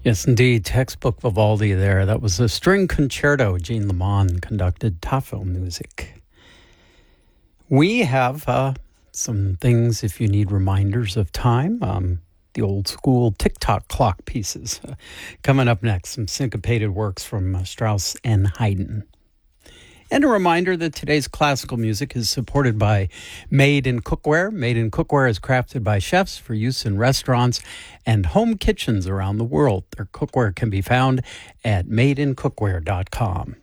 Yes, indeed. Textbook Vivaldi there. That was a string concerto. Jean Lemon conducted TAFO music. We have some things if you need reminders of time. The old school tick-tock clock pieces. Coming up next, some syncopated works from Strauss and Haydn. And a reminder that today's classical music is supported by Made in Cookware. Made in Cookware is crafted by chefs for use in restaurants and home kitchens around the world. Their cookware can be found at madeincookware.com.